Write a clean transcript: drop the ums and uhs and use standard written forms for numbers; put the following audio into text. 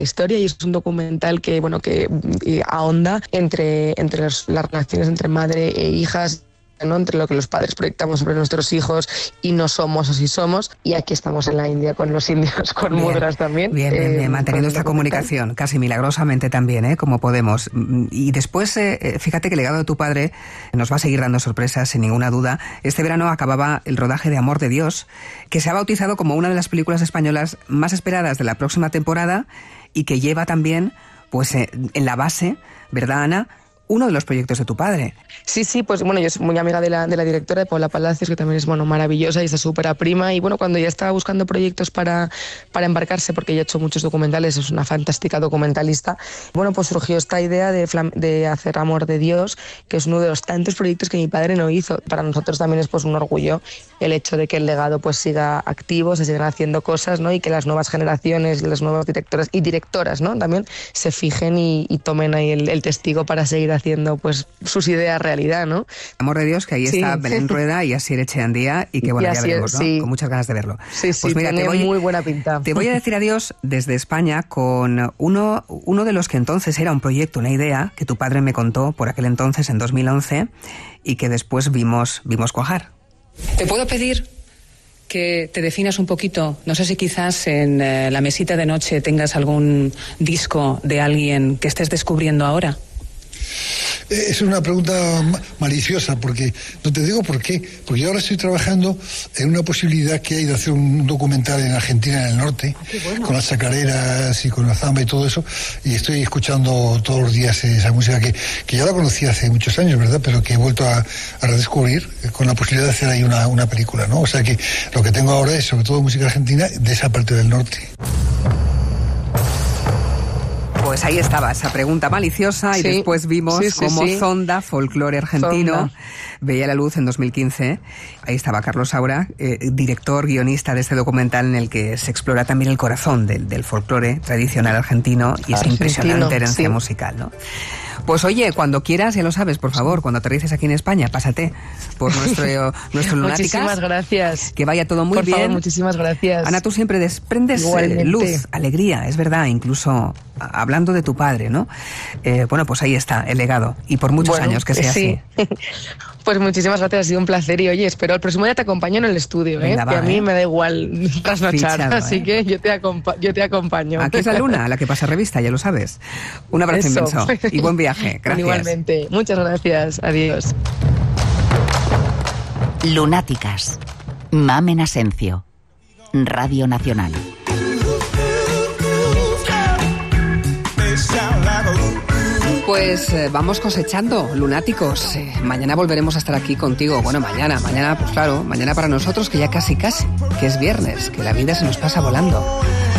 historia, y es un documental que ahonda entre las relaciones entre madre e hijas, ¿no? Entre lo que los padres proyectamos sobre nuestros hijos y no somos o sí somos. Y aquí estamos en la India con los indios, con mudras también. Bien, manteniendo esta comunicación, casi milagrosamente también, como podemos. Y después, fíjate que el legado de tu padre nos va a seguir dando sorpresas, sin ninguna duda. Este verano acababa el rodaje de Amor de Dios, que se ha bautizado como una de las películas españolas más esperadas de la próxima temporada y que lleva también, pues, en la base, ¿verdad, Ana?, uno de los proyectos de tu padre. Sí, pues bueno, yo soy muy amiga de la directora, de Paula Palacios, que también es maravillosa y está súper prima. Y bueno, cuando ya estaba buscando proyectos para embarcarse, porque ella ha hecho muchos documentales, es una fantástica documentalista, bueno, pues surgió esta idea de hacer Amor de Dios, que es uno de los tantos proyectos que mi padre no hizo. Para nosotros también es pues un orgullo el hecho de que el legado pues siga activo, se sigan haciendo cosas, ¿no? Y que las nuevas generaciones, las nuevas directoras, ¿no?, también se fijen y tomen ahí el testigo para seguir haciendo pues sus ideas realidad, ¿no? Amor de Dios, que ahí está Belén Rueda y Asier Echeandía, y que bueno, ya veremos, ¿no? Sí. Con muchas ganas de verlo. Sí, pues mira, tiene muy buena pinta. Te voy a decir adiós desde España con uno de los que entonces era un proyecto, una idea, que tu padre me contó por aquel entonces, en 2011, y que después vimos cuajar. ¿Te puedo pedir que te definas un poquito? No sé si quizás en la mesita de noche tengas algún disco de alguien que estés descubriendo ahora. Es una pregunta maliciosa, porque no te digo por qué, porque yo ahora estoy trabajando en una posibilidad que hay de hacer un documental en Argentina, en el norte, con las chacareras y con la zamba y todo eso, y estoy escuchando todos los días esa música que ya la conocí hace muchos años, ¿verdad?, pero que he vuelto a redescubrir con la posibilidad de hacer ahí una película, ¿no? O sea que lo que tengo ahora es sobre todo música argentina de esa parte del norte. Pues ahí estaba esa pregunta maliciosa, y después vimos cómo Zonda, folclore argentino, veía la luz en 2015. Ahí estaba Carlos Saura, director, guionista de este documental en el que se explora también el corazón del folclore tradicional argentino y esa impresionante herencia musical, ¿no? Pues oye, cuando quieras, ya lo sabes, por favor, cuando aterrices aquí en España, pásate por nuestro Lunáticas. Muchísimas gracias. Que vaya todo muy bien. Por favor, muchísimas gracias. Ana, tú siempre desprendes luz, alegría, es verdad, incluso hablando de tu padre, ¿no? Bueno, pues ahí está, el legado, y por muchos años que sea así. Pues muchísimas gracias, ha sido un placer, y oye, espero el próximo día te acompaño en el estudio, Venga, que a mí me da igual trasnochar, fichado, así que yo te acompaño. Aquí es la luna, la que pasa revista, ya lo sabes. Un abrazo inmenso y buen viaje, gracias. Igualmente, muchas gracias, adiós. Lunáticas, Mamen Asencio, Radio Nacional. Pues vamos cosechando, lunáticos. Mañana volveremos a estar aquí contigo. Bueno, mañana, pues claro, mañana para nosotros que ya casi, que es viernes, que la vida se nos pasa volando.